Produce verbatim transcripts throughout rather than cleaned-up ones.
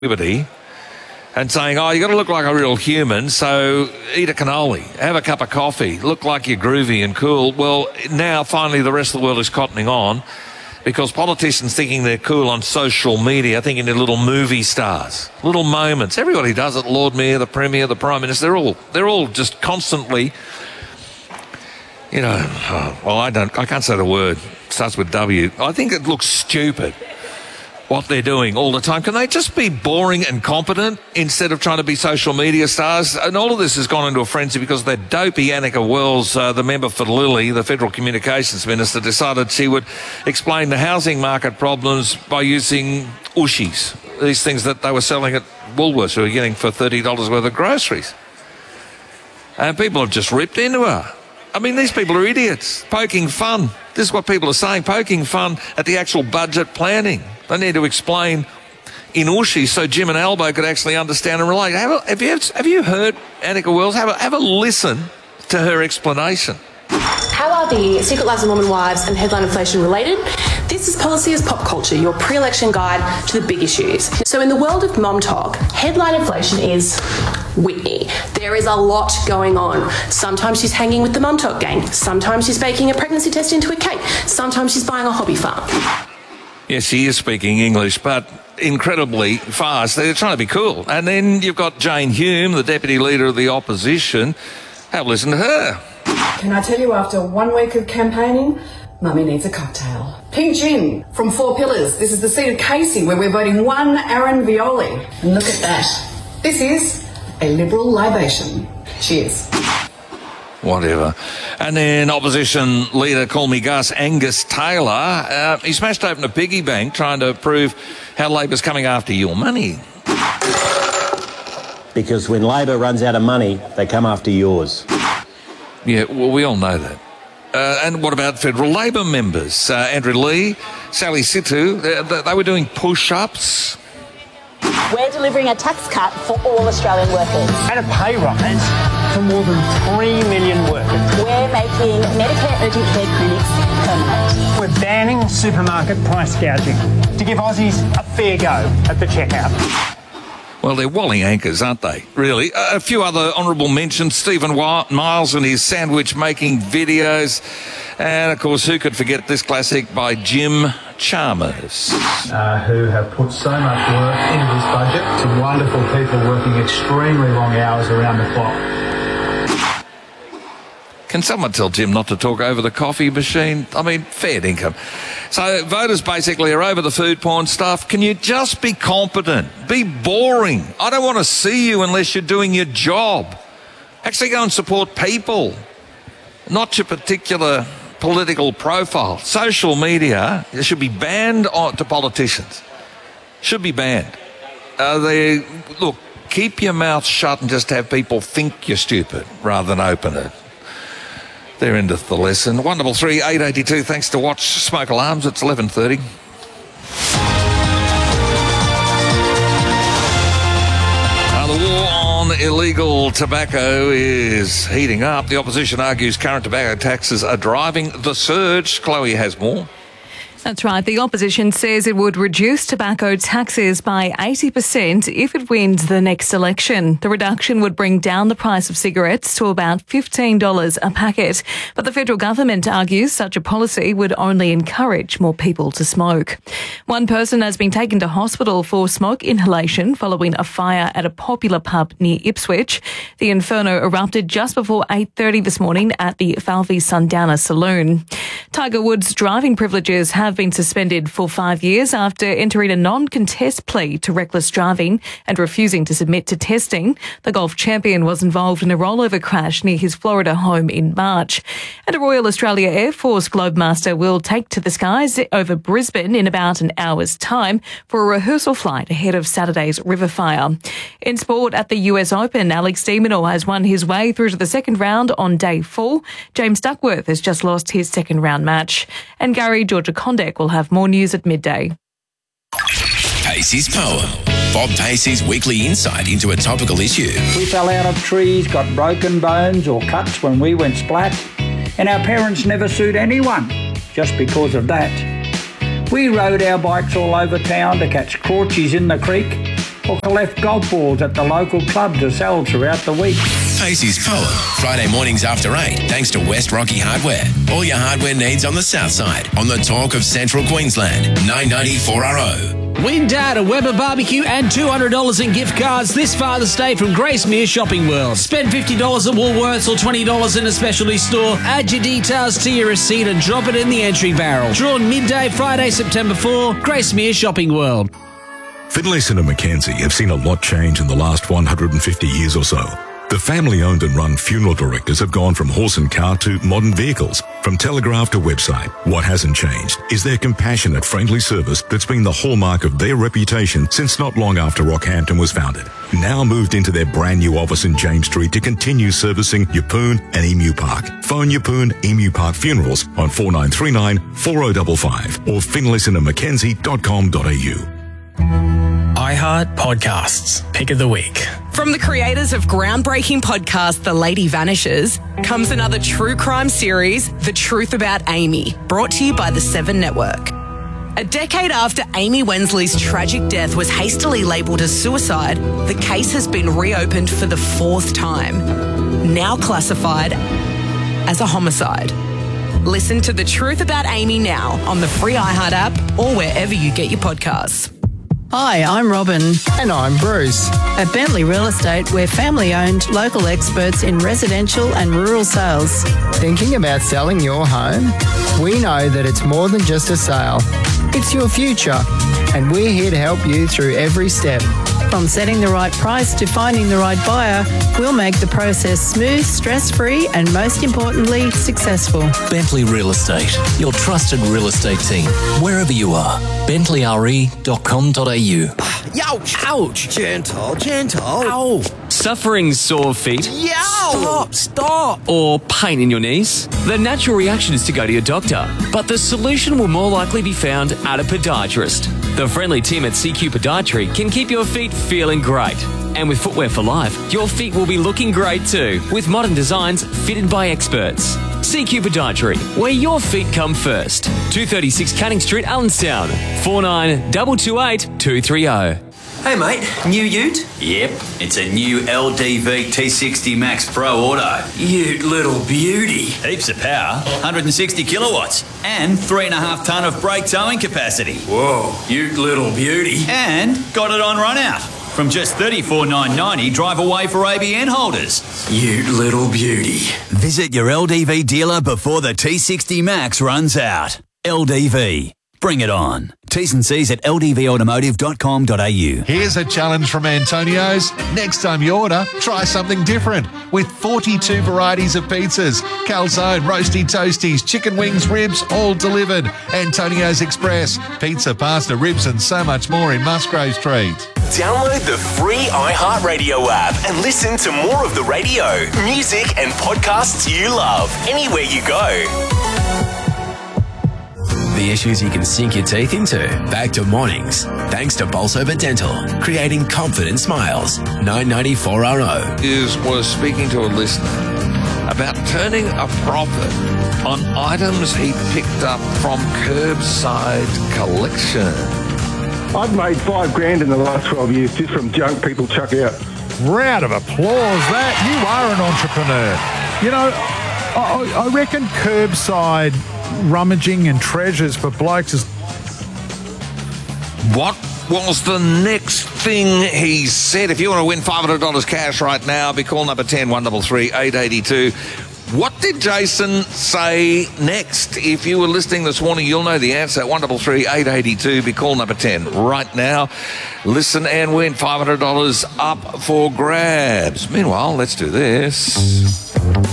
liberty and saying, oh, you got to look like a real human, so eat a cannoli, have a cup of coffee, look like you're groovy and cool. Well, now finally the rest of the world is cottoning on because politicians thinking they're cool on social media, thinking they're little movie stars, little moments. Everybody does it. Lord Mayor, the Premier, the Prime Minister, they're all, they're all just constantly, you know, oh, well, I don't, I can't say the word. It starts with W. I think it looks stupid what they're doing all the time. Can they just be boring and competent instead of trying to be social media stars? And all of this has gone into a frenzy because that dopey Annika Wells, uh, the member for Lilly, the Federal Communications Minister, decided she would explain the housing market problems by using Ooshies, these things that they were selling at Woolworths who were getting for thirty dollars worth of groceries. And people have just ripped into her. I mean, these people are idiots, poking fun. This is what people are saying, poking fun at the actual budget planning. They need to explain in Ooshie so Jim and Albo could actually understand and relate. Have, a, have, you, have you heard Annika Wells? Have a, have a listen to her explanation. How are the Secret Lives of Mormon Wives and headline inflation related? This is Policy as Pop Culture, your pre-election guide to the big issues. So in the world of mom talk, headline inflation is Whitney. There is a lot going on. Sometimes she's hanging with the mom talk gang. Sometimes she's baking a pregnancy test into a cake. Sometimes she's buying a hobby farm. Yes, she is speaking English, but incredibly fast. They're trying to be cool. And then you've got Jane Hume, the Deputy Leader of the Opposition. Have a listen to her. Can I tell you, after one week of campaigning, Mummy needs a cocktail. Pink gin from Four Pillars. This is the seat of Casey, where we're voting one Aaron Violi. And look at that. This is a Liberal libation. Cheers. Whatever. And then Opposition Leader, call me Gus, Angus Taylor, uh, he smashed open a piggy bank trying to prove how Labor's coming after your money. Because when Labor runs out of money, they come after yours. Yeah, well, we all know that. Uh, and what about federal Labor members? Uh, Andrew Lee, Sally Situ, they, they were doing push-ups. We're delivering a tax cut for all Australian workers. And a pay rise for more than three million workers. We're making Medicare urgent care clinics permanent. We're banning supermarket price gouging to give Aussies a fair go at the checkout. Well, they're walling anchors, aren't they? Really. A few other honourable mentions. Stephen Miles and his sandwich-making videos. And, of course, who could forget this classic by Jim Chalmers. Uh, who have put so much work into this budget. Some wonderful people working extremely long hours around the clock. Can someone tell Jim not to talk over the coffee machine? I mean, fair income. So voters basically are over the food porn stuff. Can you just be competent? Be boring. I don't want to see you unless you're doing your job. Actually go and support people, not your particular political profile. Social media should be banned on, to politicians. Should be banned. Uh, they, look, keep your mouth shut and just have people think you're stupid rather than open it. There endeth the lesson. one double three eight eight two. Thanks to Watch Smoke Alarms. It's eleven thirty. Uh, the war on illegal tobacco is heating up. The opposition argues current tobacco taxes are driving the surge. Chloe has more. That's right. The opposition says it would reduce tobacco taxes by eighty percent if it wins the next election. The reduction would bring down the price of cigarettes to about fifteen dollars a packet. But the federal government argues such a policy would only encourage more people to smoke. One person has been taken to hospital for smoke inhalation following a fire at a popular pub near Ipswich. The inferno erupted just before eight thirty this morning at the Falvey Sundowner Saloon. Tiger Woods' driving privileges have been suspended for five years after entering a non-contest plea to reckless driving and refusing to submit to testing. The golf champion was involved in a rollover crash near his Florida home in March. And a Royal Australia Air Force Globemaster will take to the skies over Brisbane in about an hour's time for a rehearsal flight ahead of Saturday's river fire. In sport, at the U S Open, Alex de Minaur has won his way through to the second round on day four. James Duckworth has just lost his second round match. And Gary Georgia-Conde will have more news at midday. Pacey's Poem. Bob Pacey's weekly insight into a topical issue. We fell out of trees, got broken bones or cuts when we went splat, and our parents never sued anyone just because of that. We rode our bikes all over town to catch crawchies in the creek or collect golf balls at the local club to sell throughout the week. Pacey's Poem, Friday mornings after eight, thanks to West Rocky Hardware. All your hardware needs on the south side, on the talk of Central Queensland, nine ninety four R O. Win Dad a Weber barbecue and two hundred dollars in gift cards this Father's Day from Gracemere Shopping World. Spend fifty dollars at Woolworths or twenty dollars in a specialty store. Add your details to your receipt and drop it in the entry barrel. Drawn midday Friday, September fourth, Gracemere Shopping World. Finlayson and Mackenzie have seen a lot change in the last one hundred fifty years or so. The family-owned and run funeral directors have gone from horse and car to modern vehicles, from telegraph to website. What hasn't changed is their compassionate, friendly service that's been the hallmark of their reputation since not long after Rockhampton was founded. Now moved into their brand new office in James Street to continue servicing Yeppoon and Emu Park. Phone Yeppoon Emu Park Funerals on four nine three nine, four zero five five or finlayson and mackenzie dot com dot a u. iHeart Podcasts, Pick of the Week. From the creators of groundbreaking podcast The Lady Vanishes comes another true crime series, The Truth About Amy, brought to you by the Seven Network. A decade after Amy Wensley's tragic death was hastily labelled as suicide, the case has been reopened for the fourth time, now classified as a homicide. Listen to The Truth About Amy now on the free iHeart app or wherever you get your podcasts. Hi, I'm Robin. And I'm Bruce. At Bentley Real Estate, we're family-owned, local experts in residential and rural sales. Thinking about selling your home? We know that it's more than just a sale. It's your future, and we're here to help you through every step. From setting the right price to finding the right buyer, we'll make the process smooth, stress-free, and most importantly, successful. Bentley Real Estate, your trusted real estate team, wherever you are. bentley r e dot com dot a u. Ouch! Ouch! Gentle, gentle. Ow! Suffering sore feet? Yow! Stop! Stop! Or pain in your knees? The natural reaction is to go to your doctor, but the solution will more likely be found at a podiatrist. The friendly team at C Q Podiatry can keep your feet feeling great. And with Footwear for Life, your feet will be looking great too, with modern designs fitted by experts. C Q Podiatry, where your feet come first. two thirty-six Canning Street, Allenstown. four nine two two eight two three zero. Hey mate, new ute? Yep, it's a new L D V T sixty Max Pro Auto. Ute little beauty. Heaps of power, one hundred sixty kilowatts, and three and a half tonne of brake towing capacity. Whoa, ute little beauty. And got it on run out. From just thirty-four thousand nine hundred ninety, drive away for A B N holders. Ute little beauty. Visit your L D V dealer before the T sixty Max runs out. L D V. Bring it on. T's and C's at l d v automotive dot com dot a u. Here's a challenge from Antonio's. Next time you order, try something different. With forty-two varieties of pizzas, calzone, roasty toasties, chicken wings, ribs, all delivered. Antonio's Express, pizza, pasta, ribs and so much more in Musgrave Street. Download the free iHeartRadio app and listen to more of the radio, music and podcasts you love anywhere you go. The issues you can sink your teeth into. Back to mornings. Thanks to Bolsover Dental, creating confident smiles. nine ninety-four R O. Is was speaking to a listener about turning a profit on items he picked up from curbside collection. I've made five grand in the last twelve years just from junk people chuck out. Round of applause, that. You are an entrepreneur. You know, I, I reckon curbside rummaging and treasures for blokes is... What was the next thing he said? If you want to win five hundred dollars cash right now, be call number ten, one three three, eight eight two. What did Jason say next? If you were listening this morning, you'll know the answer. one three three, eight eight two, be call number ten right now. Listen and win five hundred dollars up for grabs. Meanwhile, let's do this.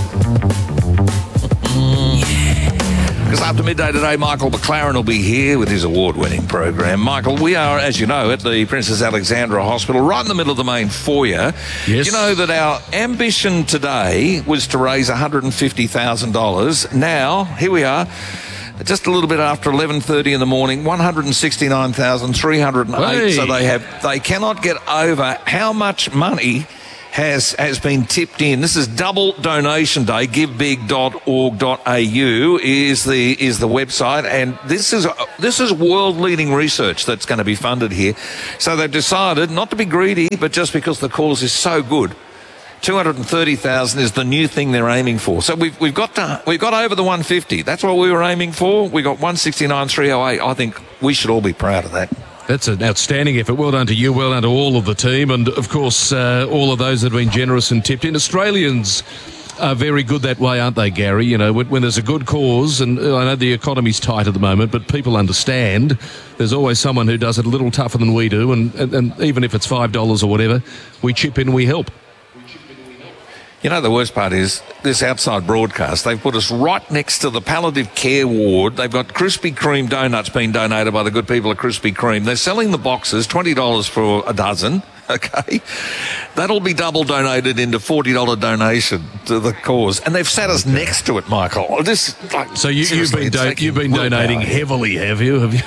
Because after midday today, Michael McLaren will be here with his award-winning program. Michael, we are, as you know, at the Princess Alexandra Hospital, right in the middle of the main foyer. Yes. You know that our ambition today was to raise one hundred fifty thousand dollars. Now, here we are, just a little bit after eleven thirty in the morning, one hundred sixty-nine thousand three hundred eight. Hey. So they have, they cannot get over how much money has has been tipped in. This is double donation day. give big dot org dot a u is the is the website, and this is this is world leading research that's going to be funded here. So they've decided not to be greedy, but just because the cause is so good, two hundred thirty thousand is the new thing they're aiming for. So we've we've got to, we've got over the one fifty. That's what we were aiming for. We got one sixty-nine three oh eight. I think we should all be proud of that. That's an outstanding effort. Well done to you, well done to all of the team, and of course uh, all of those that have been generous and tipped in. Australians are very good that way, aren't they, Gary? You know, when, when there's a good cause, and I know the economy's tight at the moment, but people understand there's always someone who does it a little tougher than we do, and, and, and even if it's five dollars or whatever, we chip in and we help. You know, the worst part is this outside broadcast, they've put us right next to the palliative care ward. They've got Krispy Kreme donuts being donated by the good people at Krispy Kreme. They're selling the boxes, twenty dollars for a dozen, okay? That'll be double donated into forty dollars donation to the cause. And they've sat us next to it, Michael. This, like, so you, you've been, do- you've been donating heavily, have you? Have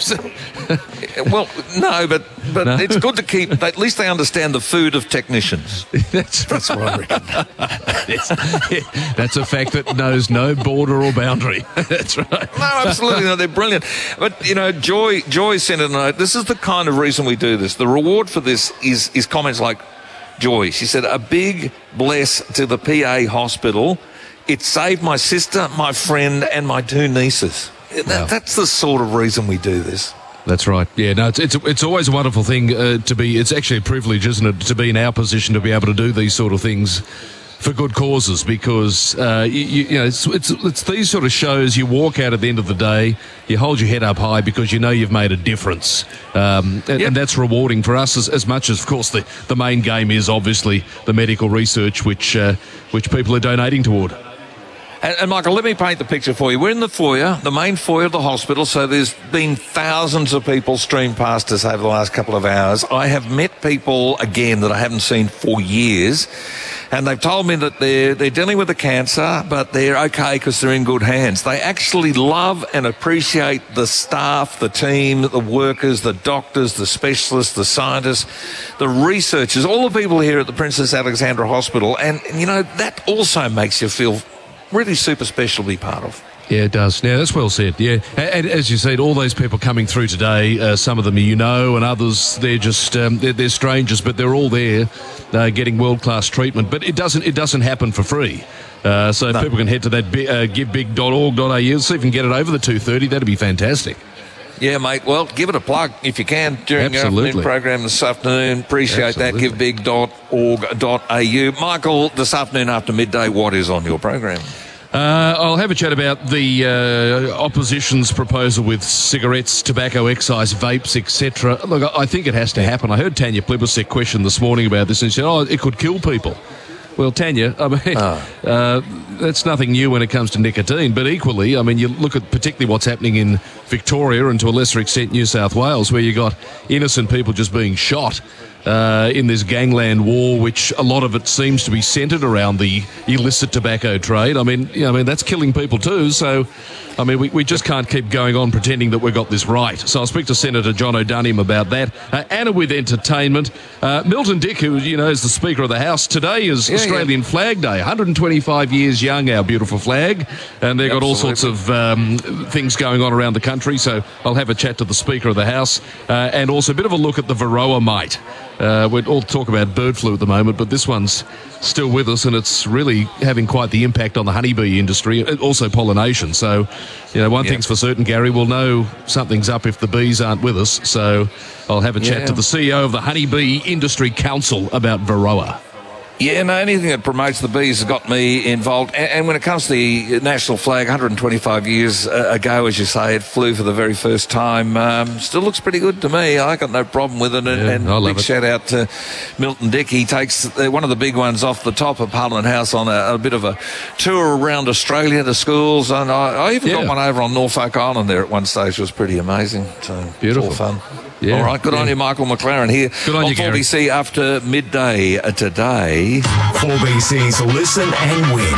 you? Well, no, but but no? It's good to keep, at least they understand the food of technicians. That's, that's what I reckon. Yes. Yeah, that's a fact that knows no border or boundary. That's right. No, absolutely not. They're brilliant. But, you know, Joy Joy sent a note. This is the kind of reason we do this. The reward for this is, is comments like Joy. She said, a big bless to the P A hospital. It saved my sister, my friend, and my two nieces. That, wow. That's the sort of reason we do this. That's right. Yeah, no, it's it's, it's always a wonderful thing uh, to be. It's actually a privilege, isn't it, to be in our position to be able to do these sort of things for good causes, because uh, you, you know it's, it's it's these sort of shows. You walk out at the end of the day, you hold your head up high because you know you've made a difference, um, and, yep. and that's rewarding for us as, as much as, of course, the, the main game is obviously the medical research which uh, which people are donating toward. And, and, Michael, let me paint the picture for you. We're in the foyer, the main foyer of the hospital, so there's been thousands of people streamed past us over the last couple of hours. I have met people, again, that I haven't seen for years, and they've told me that they're, they're dealing with the cancer, but they're okay because they're in good hands. They actually love and appreciate the staff, the team, the workers, the doctors, the specialists, the scientists, the researchers, all the people here at the Princess Alexandra Hospital, and, you know, that also makes you feel really super special to be part of. Yeah, it does. Yeah, that's well said. Yeah, and as you said, all those people coming through today, uh, some of them you know, and others they're just um, they're, they're strangers, but they're all there uh, getting world class treatment. But it doesn't it doesn't happen for free. Uh, so no. People can head to that uh, give big dot org dot a u, see if we can get it over the two thirty. That'd be fantastic. Yeah, mate. Well, give it a plug if you can during your afternoon program this afternoon. Appreciate Absolutely. that. give big dot org dot a u. Michael, this afternoon after midday, what is on your program? Uh, I'll have a chat about the uh, opposition's proposal with cigarettes, tobacco excise, vapes, et cetera. Look, I think it has to happen. I heard Tanya Plibersek question this morning about this, and she said, oh, it could kill people. Well, Tanya, I mean, oh. uh, that's nothing new when it comes to nicotine. But equally, I mean, you look at particularly what's happening in Victoria and to a lesser extent New South Wales, where you got innocent people just being shot uh, in this gangland war, which a lot of it seems to be centred around the illicit tobacco trade. I mean, you know, I mean that's killing people too. So, I mean, we, we just can't keep going on pretending that we've got this right. So I'll speak to Senator John O'Dunham about that. Uh, Anna with entertainment. Uh, Milton Dick, who, you know, is the Speaker of the House, today is yeah, Australian yeah. Flag Day. one hundred twenty-five years young, our beautiful flag. And they've got Absolutely. all sorts of um, things going on around the country. So I'll have a chat to the Speaker of the House. Uh, and also a bit of a look at the Varroa mite. Uh, we all talk about bird flu at the moment, but this one's still with us, and it's really having quite the impact on the honeybee industry, and also pollination. So, you know, one yep. thing's for certain, Gary, we'll know something's up if the bees aren't with us. So I'll have a chat yeah. to the C E O of the Honeybee Industry Council about Varroa. Yeah, no, anything that promotes the bees has got me involved. And, and when it comes to the national flag, one hundred twenty-five years ago, as you say, it flew for the very first time. Um, still looks pretty good to me. I got no problem with it. And, yeah, and I love big it. shout out to Milton Dick. He takes one of the big ones off the top of Parliament House on a, a bit of a tour around Australia to schools. And I, I even yeah. got one over on Norfolk Island there at one stage. It was pretty amazing. So beautiful. It's all fun. Yeah, all right, good yeah. on you, Michael McLaren here good on, on you, four B C Gary. after midday today. four B C's Listen and Win.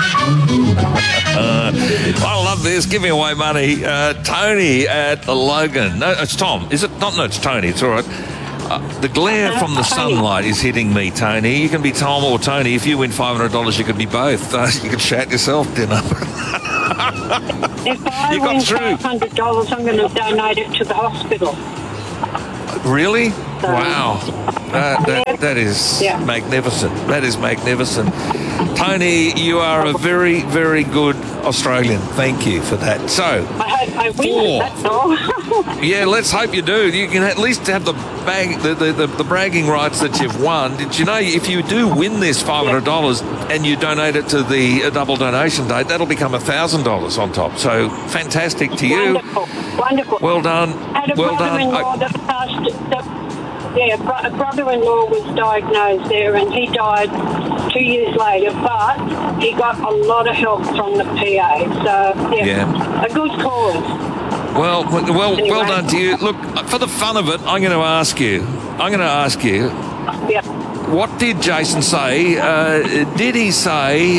uh, I love this. Giving away money. Uh, Tony at the Logan. No, it's Tom. Is it? Not, no, it's Tony. It's all right. uh, the glare from the sunlight is hitting me, Tony. You can be Tom or Tony. If you win five hundred dollars, you could be both. Uh, you could shout yourself dinner. If I You got win through. five hundred dollars, I'm going to donate it to the hospital. Really? Wow. That, that, that is Yeah. magnificent. That is magnificent. Tony, you are a very, very good Australian. Thank you for that. So, I hope I win Four. it, that's all. yeah, let's hope you do. You can at least have the bag, the, the, the, the bragging rights that you've won. Did you know if you do win this five hundred dollars and you donate it to the uh, double donation date, that'll become one thousand dollars on top. So, fantastic to you. Wonderful, wonderful. Well done. Had a Well done. brother-in-law I- that passed, that, yeah, bro- a brother-in-law was diagnosed there and he died two years later, but he got a lot of help from the P A. So, yeah, Yeah. a good cause. Well, well, well, Anyway. well done to you. Look, for the fun of it, I'm going to ask you. I'm going to ask you. Yeah. What did Jason say? Uh, did he say?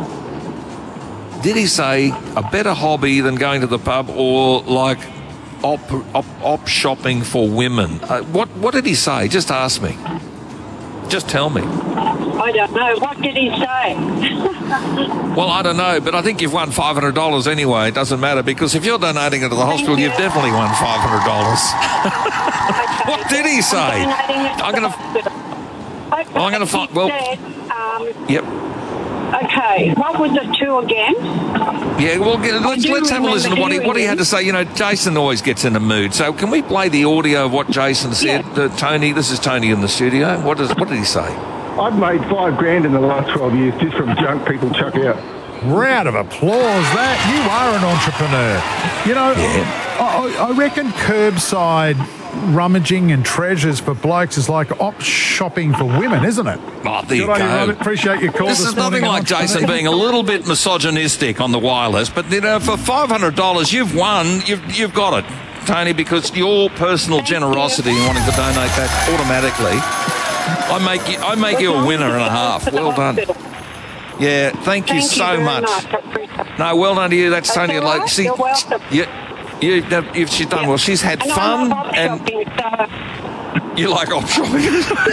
Did he say a better hobby than going to the pub, or like op op, op shopping for women? Uh, what What did he say? Just ask me. Just tell me. I don't know. What did he say? Well, I don't know, but I think you've won five hundred dollars anyway. It doesn't matter, because if you're donating it to the hospital, you've definitely won five hundred dollars. What did he say? I'm going to. I'm going to find. Well, Said, um, yep. okay, what was the two again? Yeah, well, get- let's, do let's have a remember listen to what he, what he hearing had to say. You know, Jason always gets in the mood. So can we play the audio of what Jason said? Uh, Tony, this is Tony in the studio. What, is, what did he say? I've made five grand in the last twelve years just from junk people chuck out. Round of applause, that. You are an entrepreneur. You know, I, I reckon curbside rummaging and treasures for blokes is like op shopping for women, isn't it? Oh, there you Good on go. Robert. Appreciate your call This this, is nothing morning, like Jason being a little bit misogynistic on the wireless, but you know, for five hundred dollars, you've won. You've you've got it, Tony, because your personal generosity in wanting to donate that automatically. I make you. I make you a winner and a half. Well done. Yeah, thank you Thank you so very much. much. I appreciate it. No, well done to you. That's That's Tony. all Like, right. see, You're welcome. you, you, if she's done well, she's had And I fun love op and shopping, so you like op shopping.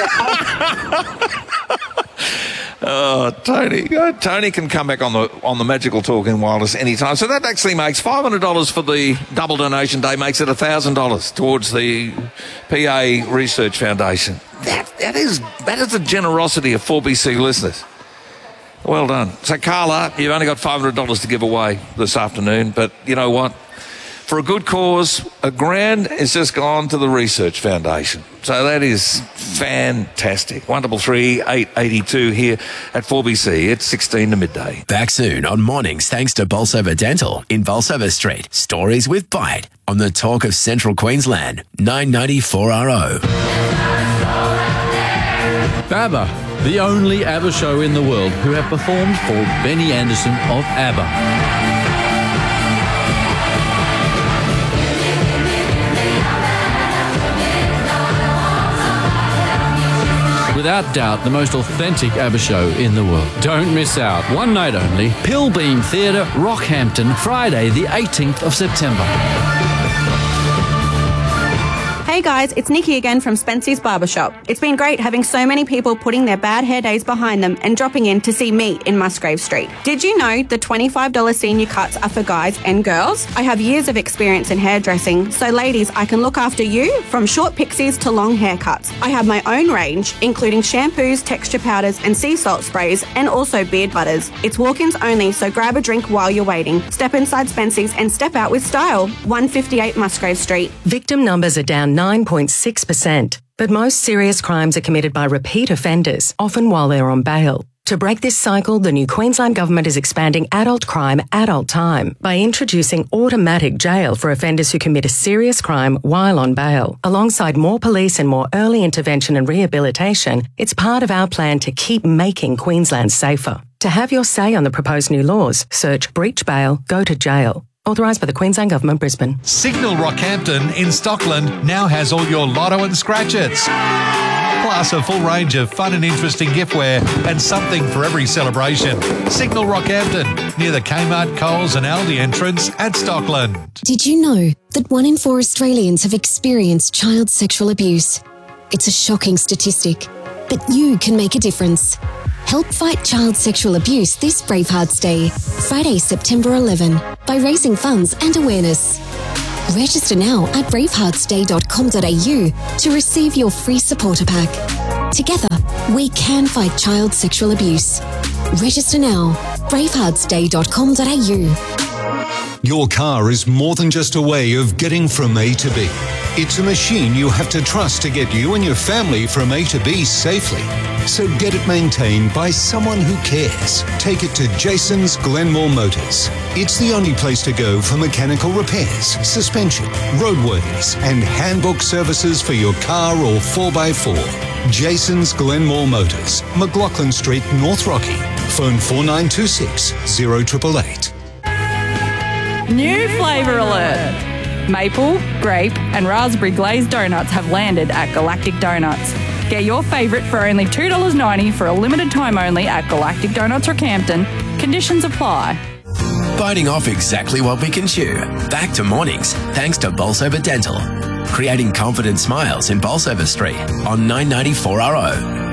Oh, Tony! uh, Tony can come back on the on the Magical Talk in Wireless anytime. So that actually makes five hundred dollars for the double donation day. Makes it a thousand dollars towards the P A Research Foundation. That that is that is the generosity of four B C listeners. Well done. So Carla, you've only got five hundred dollars to give away this afternoon, but you know what? For a good cause, a grand has just gone to the Research Foundation. So that is fantastic. one double three eight eight two here at four B C. It's sixteen to midday. Back soon on Mornings thanks to Bolsover Dental in Bolsover Street. Stories with Bite on the Talk of Central Queensland. nine ninety-four R O. ABBA, the only ABBA show in the world who have performed for Benny Andersson of ABBA. Without doubt, the most authentic ABBA show in the world. Don't miss out. One night only. Pilbeam Theatre, Rockhampton, Friday the eighteenth of September. Hey guys, it's Nikki again from Spency's Barbershop. It's been great having so many people putting their bad hair days behind them and dropping in to see me in Musgrave Street. Did you know the twenty-five dollars senior cuts are for guys and girls? I have years of experience in hairdressing, so ladies, I can look after you from short pixies to long haircuts. I have my own range, including shampoos, texture powders, and sea salt sprays, and also beard butters. It's walk-ins only, so grab a drink while you're waiting. Step inside Spency's and step out with style. one fifty-eight Musgrave Street. Victim numbers are down nine point six percent, but most serious crimes are committed by repeat offenders, often while they're on bail. To break this cycle, the new Queensland Government is expanding adult crime, adult time by introducing automatic jail for offenders who commit a serious crime while on bail. Alongside more police and more early intervention and rehabilitation, it's part of our plan to keep making Queensland safer. To have your say on the proposed new laws, search breach bail, go to jail. Authorised by the Queensland Government, Brisbane. Signal Rockhampton in Stockland now has all your lotto and scratchers. Plus a full range of fun and interesting giftware and something for every celebration. Signal Rockhampton, near the Kmart, Coles and Aldi entrance at Stockland. Did you know that one in four Australians have experienced child sexual abuse? It's a shocking statistic, but you can make a difference. Help fight child sexual abuse this Bravehearts Day, Friday, September eleventh, by raising funds and awareness. Register now at bravehearts day dot com dot a u to receive your free supporter pack. Together, we can fight child sexual abuse. Register now, bravehearts day dot com dot a u. Your car is more than just a way of getting from A to B. It's a machine you have to trust to get you and your family from A to B safely. So get it maintained by someone who cares. Take it to Jason's Glenmore Motors. It's the only place to go for mechanical repairs, suspension, roadworthies, and handbook services for your car or four by four. Jason's Glenmore Motors, McLaughlin Street, North Rocky. Phone four nine two six, zero eight eight eight. New flavour alert! Maple, grape and raspberry glazed donuts have landed at Galactic Donuts. Get your favourite for only two dollars ninety for a limited time only at Galactic Donuts Rockhampton. Conditions apply. Biting off exactly what we can chew. Back to mornings, thanks to Bolsover Dental. Creating confident smiles in Bolsover Street on nine ninety-four R O.